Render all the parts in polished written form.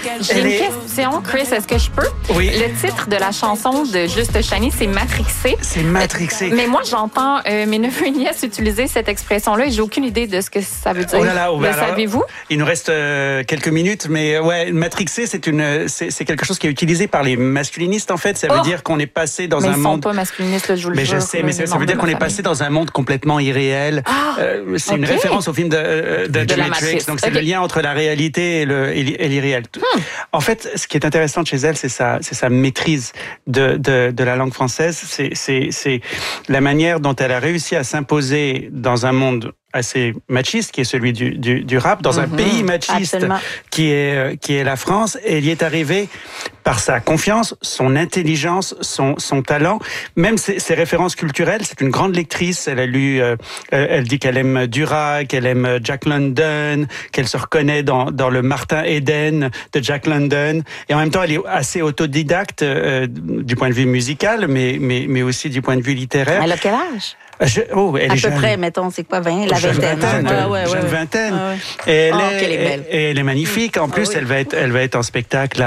J'ai une question, Chris, est-ce que je peux? Oui. Le titre de la chanson de Juste Chani, c'est Matrixé. C'est Matrixé. Mais moi, j'entends mes neveux et nièces utiliser cette expression-là et j'ai aucune idée de ce que ça veut dire. Oh là là, Le savez-vous? Il nous reste quelques minutes, mais ouais, Matrixé, c'est quelque chose qui est utilisé par les masculinistes, en fait. Ça veut dire qu'on est passé dans un monde... Mais ils sont pas masculinistes, là, je vous le jure. Mais je sais, mais ça veut dire qu'on est passé dans un monde complètement irréel. C'est une référence au film de Matrix. Donc, c'est le lien entre la réalité et l'irréel. En fait, ce qui est intéressant chez elle, c'est sa maîtrise de la langue française. C'est la manière dont elle a réussi à s'imposer dans un monde assez machiste, qui est celui du rap, dans un pays machiste qui est la France. Et elle y est arrivée par sa confiance, son intelligence, son talent, même ses références culturelles. C'est une grande lectrice. Elle a lu, elle dit qu'elle aime Duras, qu'elle aime Jack London, qu'elle se reconnaît dans le Martin Eden de Jack London. Et en même temps, elle est assez autodidacte du point de vue musical, mais aussi du point de vue littéraire. Elle a quel âge? Elle à est peu près, mettons, c'est quoi, 20, la vingtaine? Jeune vingtaine. Et elle est magnifique. En plus, elle va être en spectacle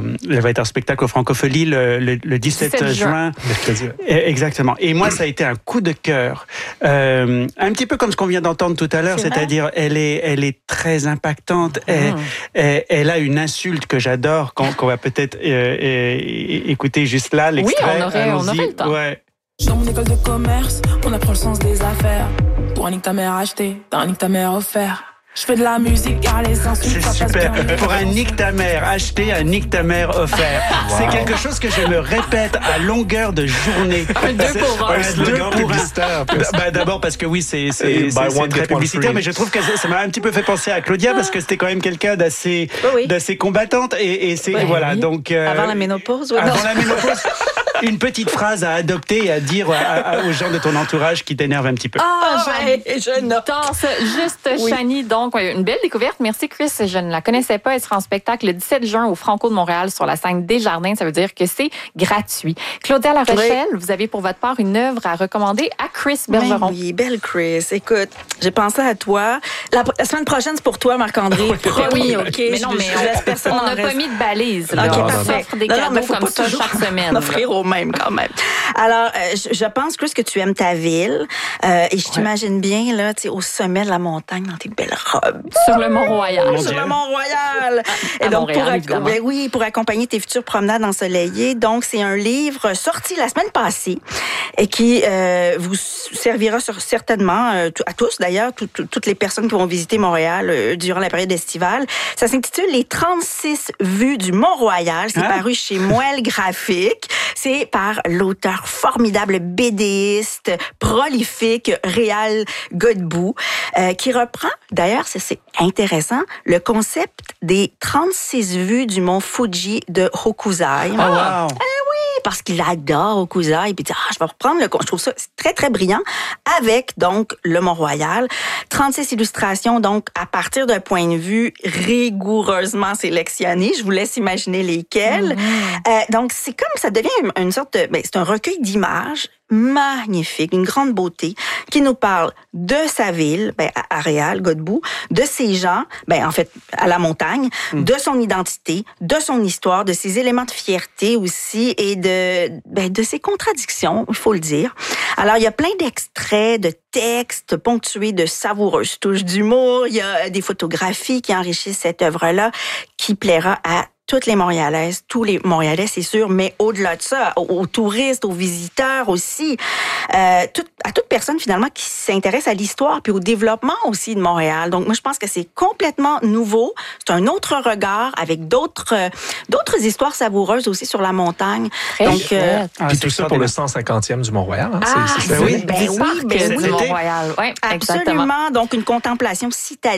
au Francophonie le 17 juin. Mercredi. Exactement. Et moi, ça a été un coup de cœur. Un petit peu comme ce qu'on vient d'entendre tout à l'heure, c'est-à-dire, elle est très impactante. Elle a une insulte que j'adore, qu'on va peut-être écouter juste là, l'extrait. Oui, on aurait le temps. Ouais. Dans mon école de commerce, on apprend le sens des affaires. Pour un nique ta mère acheté, t'as un nique ta mère offert. Je fais de la musique car les insultes, c'est super. Pour un nique ta mère acheté, un nique ta mère offert. Wow. C'est quelque chose que je me répète à longueur de journée. Deux pour un. Slogan publicitaire. D'abord parce que oui, c'est très publicitaire, mais je trouve que ça m'a un petit peu fait penser à Claudia parce que c'était quand même quelqu'un d'assez combattante et c'est voilà donc avant la ménopause. Avant la ménopause. Une petite phrase à adopter et à dire aux gens de ton entourage qui t'énervent un petit peu. Je note. Juste Chani, donc une belle découverte. Merci Chris, je ne la connaissais pas. Elle sera en spectacle le 17 juin au Franco de Montréal sur la scène Desjardins. Ça veut dire que c'est gratuit. Claudia La Rochelle, vous avez pour votre part une œuvre à recommander à Chris Bergeron. Oui, belle Chris. Écoute, j'ai pensé à toi. La semaine prochaine, c'est pour toi, Marc-André. Oui, OK. Mais non, mais on n'a pas mis de balise. OK, parfait. On offre des cadeaux comme ça chaque semaine. Offrir au même, quand même. Alors, je pense, Chris, que tu aimes ta ville. Et je t'imagine bien, là, tu sais, au sommet de la montagne, dans tes belles robes. Sur le Mont-Royal. Sur le Mont-Royal. Et donc, pour accompagner tes futures promenades ensoleillées. Donc, c'est un livre sorti la semaine passée et qui vous servira certainement, à tous d'ailleurs, toutes les personnes qui vont visiter Montréal durant la période estivale. Ça s'intitule « Les 36 vues du Mont-Royal ». C'est paru chez Moelle Graphique. C'est par l'auteur formidable, bédéiste, prolifique, Réal Godbout, qui reprend, d'ailleurs, c'est intéressant, le concept des 36 vues du mont Fuji de Hokusai. Oh, wow! Parce qu'il adore Hokusai, et puis je vais reprendre je trouve ça très, très brillant, avec, donc, le Mont-Royal. 36 illustrations, donc, à partir d'un point de vue rigoureusement sélectionné. Je vous laisse imaginer lesquelles. Donc, c'est comme, ça devient une sorte de, c'est un recueil d'images magnifique, une grande beauté, qui nous parle de sa ville, à Réal, Godbout, de ses gens, en fait, à la montagne, de son identité, de son histoire, de ses éléments de fierté aussi, et de ses contradictions, il faut le dire. Alors, il y a plein d'extraits, de textes ponctués de savoureuses touches d'humour. Il y a des photographies qui enrichissent cette œuvre-là, qui plaira à toutes les Montréalaises, tous les Montréalais, c'est sûr, mais au-delà de ça, aux touristes, aux visiteurs aussi, à toute personne finalement qui s'intéresse à l'histoire puis au développement aussi de Montréal. Donc moi je pense que c'est complètement nouveau, c'est un autre regard avec d'autres histoires savoureuses aussi sur la montagne. Donc puis tout ça pour le 150e du Mont-Royal. Hein? Oui, du Mont-Royal. Oui, absolument. Donc une contemplation citadine.